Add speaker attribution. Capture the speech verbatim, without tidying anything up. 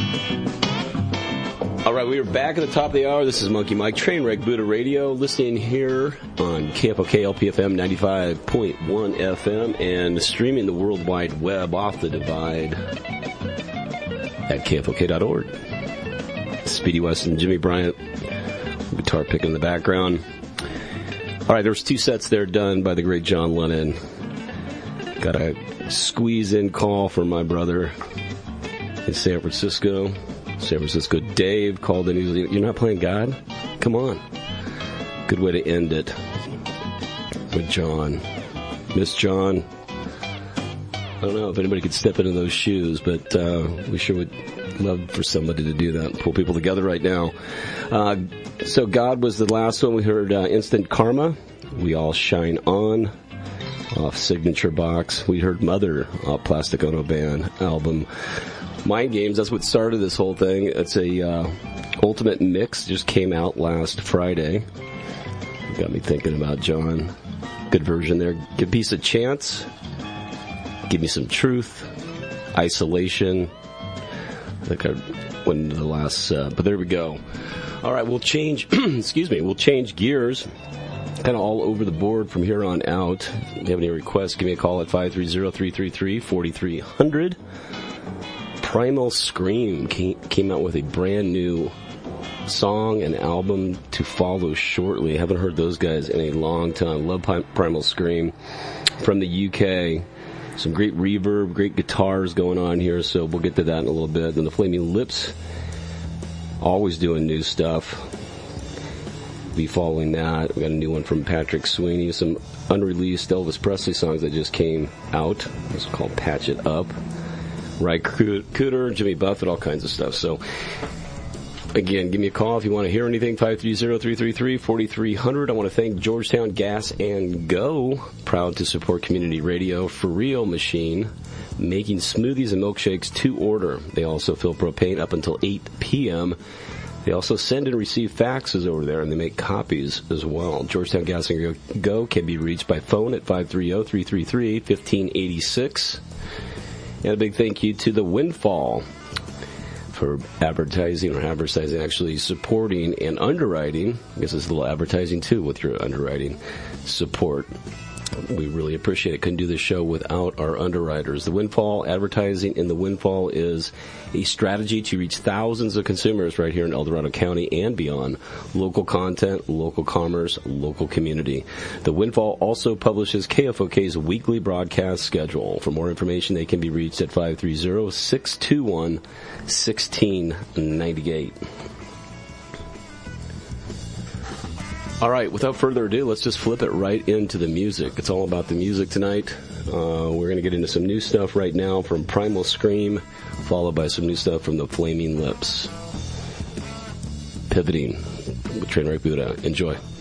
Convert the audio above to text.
Speaker 1: All right, we are back at the top of the hour. This is Monkey Mike, Trainwreck Buddha Radio, listening here on K F O K L P F M ninety-five point one F M and streaming the World Wide Web off the divide at K F O K dot org. Speedy West and Jimmy Bryant, guitar pick in the background. All right, there's two sets there done by the great John Lennon. Got a squeeze-in call from my brother in San Francisco. San Francisco Dave called in. He was like, "You're not playing God? Come on." Good way to end it with John. Miss John. I don't know if anybody could step into those shoes, but uh, we sure would love for somebody to do that and pull people together right now. Uh, so God was the last one. We heard uh, Instant Karma, We All Shine On, off Signature Box. We heard Mother off Plastic Ono Band album. Mind Games, that's what started this whole thing. It's a uh, Ultimate Mix, just came out last Friday. Got me thinking about John. Good version there. Give Peace a Chance. Give Me Some Truth. Isolation. I think I went into the last, uh, but there we go. All right, we'll change, excuse me, we'll change gears. Kind of all over the board from here on out. If you have any requests, give me a call at five three zero, three three three, four three zero zero. Primal Scream came out with a brand new song and album to follow shortly. I haven't heard those guys in a long time. Love Primal Scream from the U K. Some great reverb, great guitars going on here, so we'll get to that in a little bit. And the Flaming Lips, always doing new stuff. Be following that. We got a new one from Patrick Sweeney. Some unreleased Elvis Presley songs that just came out. It's called Patch It Up. Ry Cooder, Jimmy Buffett, all kinds of stuff. So, again, give me a call if you want to hear anything, five three zero, three three three, four three zero zero. I want to thank Georgetown Gas and Go, proud to support community radio. For Real Machine, making smoothies and milkshakes to order. They also fill propane up until eight p.m. They also send and receive faxes over there, and they make copies as well. Georgetown Gas and Go can be reached by phone at five three zero, three three three, one five eight six. And a big thank you to the Windfall for advertising or advertising, actually supporting and underwriting. I guess it's a little advertising too with your underwriting support. We really appreciate it. Couldn't do this show without our underwriters. The Windfall advertising in the Windfall is a strategy to reach thousands of consumers right here in El Dorado County and beyond. Local content, local commerce, local community. The Windfall also publishes K F O K's weekly broadcast schedule. For more information, they can be reached at five three zero, six two one, one six nine eight. All right, without further ado, let's just flip it right into the music. It's all about the music tonight. Uh, we're going to get into some new stuff right now from Primal Scream, followed by some new stuff from the Flaming Lips. Pivoting with Trainwreck Buddha. Enjoy.